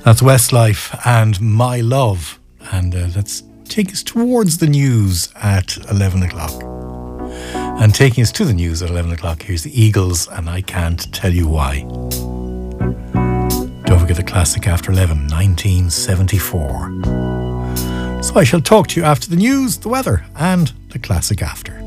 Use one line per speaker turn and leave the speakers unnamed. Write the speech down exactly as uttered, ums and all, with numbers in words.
That's Westlife and My Love. And uh, let's take us towards the news at eleven o'clock. And taking us to the news at eleven o'clock, here's the Eagles and I Can't Tell You Why. Don't forget the classic after eleven, nineteen seventy-four. So I shall talk to you after the news, the weather, and the classic after.